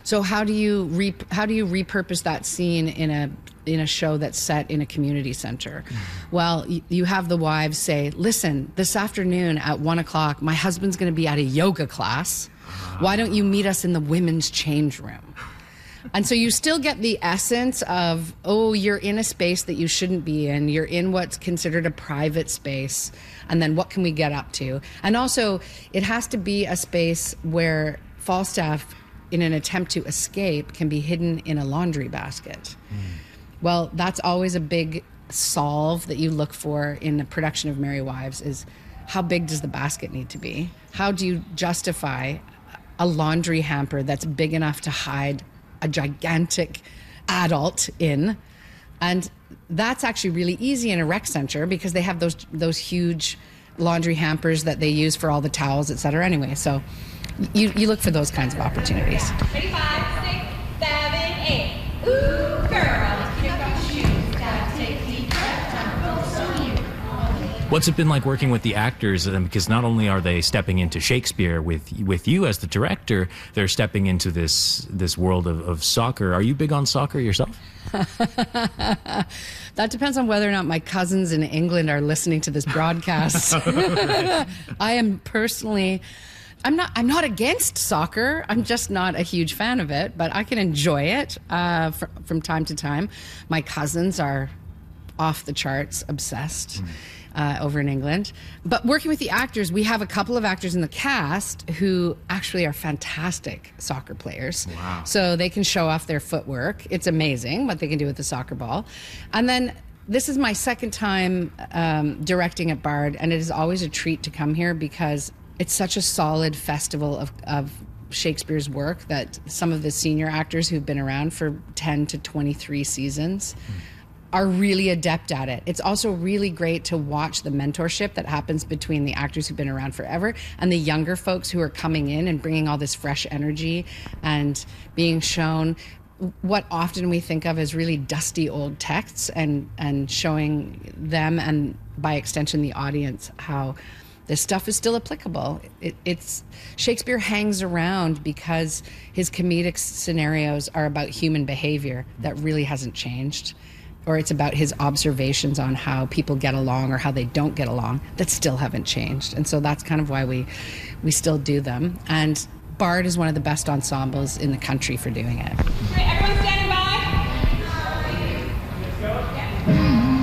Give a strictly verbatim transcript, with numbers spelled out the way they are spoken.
So how do you re how do you repurpose that scene in a in a show that's set in a community center? Mm-hmm. Well, you, you have the wives say, listen, this afternoon at one o'clock, my husband's going to be at a yoga class. Why don't you meet us in the women's change room? And so you still get the essence of, oh, you're in a space that you shouldn't be in. You're in what's considered a private space. And then what can we get up to? And also, it has to be a space where Falstaff, in an attempt to escape, can be hidden in a laundry basket. Mm. Well, that's always a big solve that you look for in the production of Merry Wives is how big does the basket need to be? How do you justify a laundry hamper that's big enough to hide a gigantic adult in? And that's actually really easy in a rec center because they have those those huge laundry hampers that they use for all the towels, et cetera. Anyway, so you, you look for those kinds of opportunities. Ready, five, six, seven, eight. Ooh, girl, kick off your shoes. Gotta take a deep breath. Time to focus on you. What's it been like working with the actors? Because not only are they stepping into Shakespeare with with you as the director, they're stepping into this this world of, of soccer. Are you big on soccer yourself? That depends on whether or not my cousins in England are listening to this broadcast. I am personally, I'm not, I'm not against soccer. I'm just not a huge fan of it, but I can enjoy it uh, fr from time to time. My cousins are off the charts, obsessed. Mm. Uh, over in England. But working with the actors, we have a couple of actors in the cast who actually are fantastic soccer players. Wow. So they can show off their footwork. It's amazing what they can do with the soccer ball. And then this is my second time um, directing at Bard, and it is always a treat to come here because it's such a solid festival of, of Shakespeare's work that some of the senior actors who've been around for ten to twenty-three seasons mm. are really adept at it. It's also really great to watch the mentorship that happens between the actors who've been around forever and the younger folks who are coming in and bringing all this fresh energy and being shown what often we think of as really dusty old texts and, and showing them and by extension the audience how this stuff is still applicable. It, it's Shakespeare hangs around because his comedic scenarios are about human behavior that really hasn't changed. Or it's about his observations on how people get along or how they don't get along that still haven't changed. And so that's kind of why we we still do them. And Bard is one of the best ensembles in the country for doing it. Right, everyone